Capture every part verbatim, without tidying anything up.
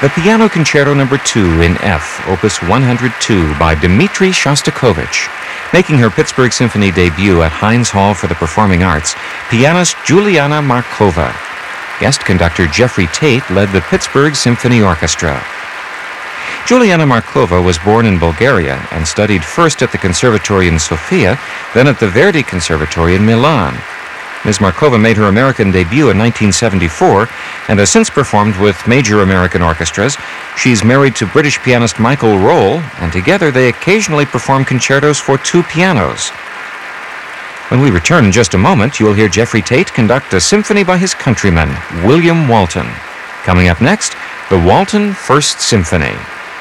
the Piano Concerto Number two in F, Opus one hundred two by Dmitri Shostakovich. Making her Pittsburgh Symphony debut at Heinz Hall for the Performing Arts, pianist Juliana Markova. Guest conductor Jeffrey Tate led the Pittsburgh Symphony Orchestra. Juliana Markova was born in Bulgaria and studied first at the Conservatory in Sofia, then at the Verdi Conservatory in Milan. Miz Markova made her American debut in nineteen seventy-four and has since performed with major American orchestras. She's married to British pianist Michael Roll, and together they occasionally perform concertos for two pianos. When we return in just a moment, you'll hear Jeffrey Tate conduct a symphony by his countryman, William Walton. Coming up next, the Walton First Symphony.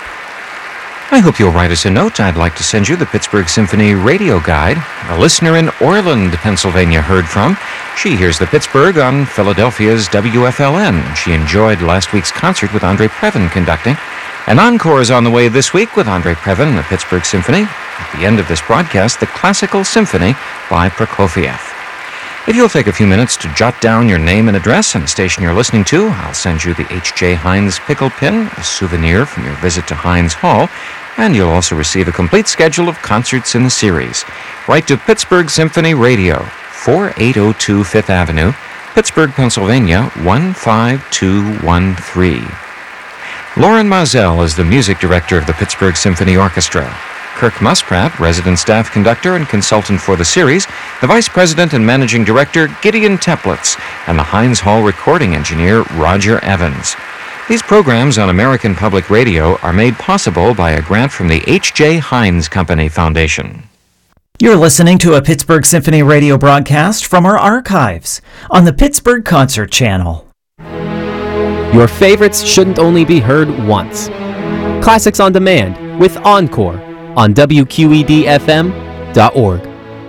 I hope you'll write us a note. I'd like to send you the Pittsburgh Symphony radio guide. A listener in Orland, Pennsylvania heard from. She hears the Pittsburgh on Philadelphia's W F L N. She enjoyed last week's concert with Andre Previn conducting. An encore is on the way this week with Andre Previn and the Pittsburgh Symphony. At the end of this broadcast, the Classical Symphony by Prokofiev. If you'll take a few minutes to jot down your name and address and the station you're listening to, I'll send you the H J. Heinz pickle pin, a souvenir from your visit to Heinz Hall, and you'll also receive a complete schedule of concerts in the series. Write to Pittsburgh Symphony Radio, forty-eight oh two Fifth Avenue, Pittsburgh, Pennsylvania, one five two one three. Lauren Mazel is the music director of the Pittsburgh Symphony Orchestra. Kirk Musprat, resident staff conductor and consultant for the series, the vice president and managing director, Gideon Teplitz, and the Heinz Hall recording engineer, Roger Evans. These programs on American Public Radio are made possible by a grant from the H J. Heinz Company Foundation. You're listening to a Pittsburgh Symphony radio broadcast from our archives on the Pittsburgh Concert Channel. Your favorites shouldn't only be heard once. Classics on Demand with Encore on W Q E D F M dot org.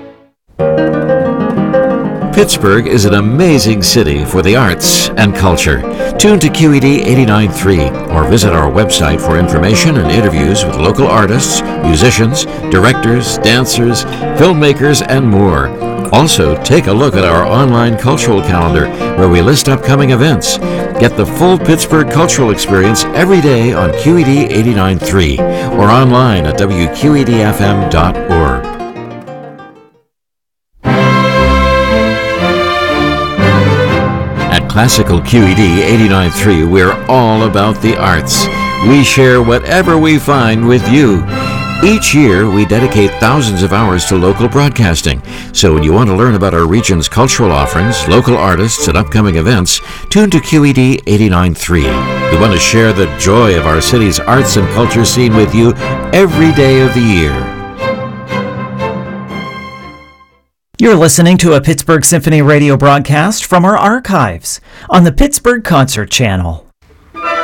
Pittsburgh is an amazing city for the arts and culture. Tune to Q E D eighty-nine point three or visit our website for information and interviews with local artists, musicians, directors, dancers, filmmakers, and more. Also, take a look at our online cultural calendar where we list upcoming events. Get the full Pittsburgh cultural experience every day on Q E D eighty-nine point three or online at W Q E D F M dot org. At Classical Q E D eighty-nine point three, we're all about the arts. We share whatever we find with you. Each year, we dedicate thousands of hours to local broadcasting. So when you want to learn about our region's cultural offerings, local artists, and upcoming events, tune to Q E D eighty-nine point three. We want to share the joy of our city's arts and culture scene with you every day of the year. You're listening to a Pittsburgh Symphony radio broadcast from our archives on the Pittsburgh Concert Channel.